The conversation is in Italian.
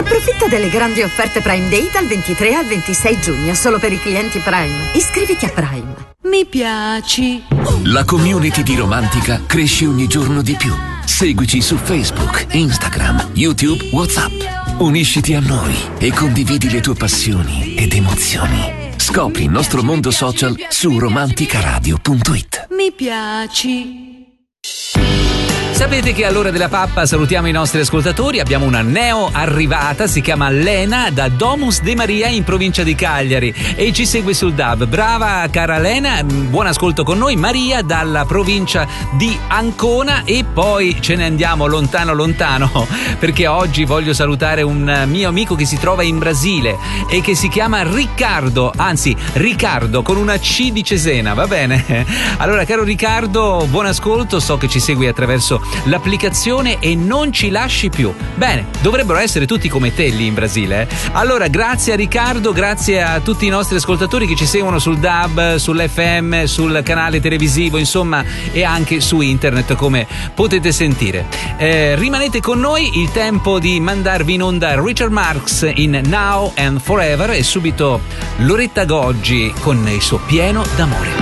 Approfitta delle grandi offerte Prime Day dal 23 al 26 giugno, solo per i clienti Prime. Iscriviti a Prime. Mi piaci. La community di Romantica cresce ogni giorno di più. Seguici su Facebook, Instagram, YouTube, WhatsApp. Unisciti a noi e condividi le tue passioni ed emozioni. Scopri il nostro mondo social su romanticaradio.it. Mi piaci. Sapete che all'ora della pappa salutiamo i nostri ascoltatori. Abbiamo una neo arrivata, si chiama Lena, da Domus de Maria in provincia di Cagliari e ci segue sul DAB. Brava cara Lena, buon ascolto con noi. Maria dalla provincia di Ancona, e poi ce ne andiamo lontano lontano, perché oggi voglio salutare un mio amico che si trova in Brasile e che si chiama Riccardo, anzi Riccardo con una C di Cesena, va bene? Allora caro Riccardo, buon ascolto, so che ci segui attraverso l'applicazione e non ci lasci più. Bene, dovrebbero essere tutti come te lì in Brasile. Allora grazie a Riccardo, grazie a tutti i nostri ascoltatori che ci seguono sul DAB, sull'FM, sul canale televisivo, insomma, e anche su internet, come potete sentire. Rimanete con noi, il tempo di mandarvi in onda Richard Marx in Now and Forever, e subito Loretta Goggi con il suo Pieno d'amore.